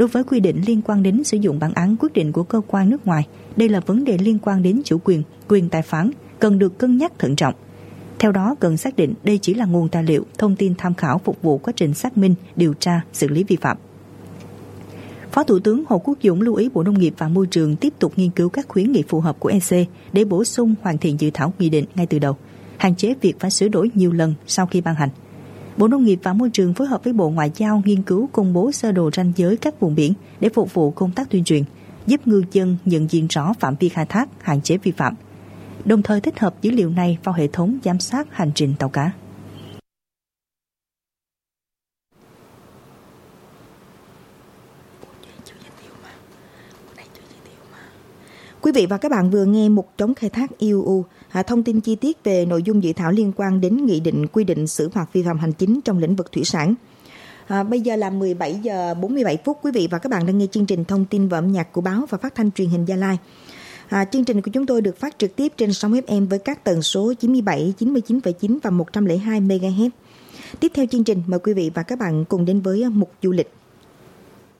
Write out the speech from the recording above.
Đối với quy định liên quan đến sử dụng bản án quyết định của cơ quan nước ngoài, đây là vấn đề liên quan đến chủ quyền, quyền tài phán, cần được cân nhắc thận trọng. Theo đó, cần xác định đây chỉ là nguồn tài liệu, thông tin tham khảo phục vụ quá trình xác minh, điều tra, xử lý vi phạm. Phó Thủ tướng Hồ Quốc Dũng lưu ý Bộ Nông nghiệp và Môi trường tiếp tục nghiên cứu các khuyến nghị phù hợp của EC để bổ sung hoàn thiện dự thảo nghị định ngay từ đầu, hạn chế việc phải sửa đổi nhiều lần sau khi ban hành. Bộ Nông nghiệp và Môi trường phối hợp với Bộ Ngoại giao nghiên cứu công bố sơ đồ ranh giới các vùng biển để phục vụ công tác tuyên truyền, giúp ngư dân nhận diện rõ phạm vi khai thác, hạn chế vi phạm, đồng thời tích hợp dữ liệu này vào hệ thống giám sát hành trình tàu cá. Quý vị và các bạn vừa nghe Mục chống khai thác IUU, thông tin chi tiết về nội dung dự thảo liên quan đến nghị định quy định xử phạt vi phạm hành chính trong lĩnh vực thủy sản. Bây giờ là 17 giờ 47 phút. Quý vị và các bạn đang nghe chương trình Thông tin và âm nhạc của báo và phát thanh truyền hình Gia Lai. Chương trình của chúng tôi được phát trực tiếp trên sóng FM với các tần số 97, 99,9 và 102 MHz. Tiếp theo chương trình, mời quý vị và các bạn cùng đến với mục du lịch.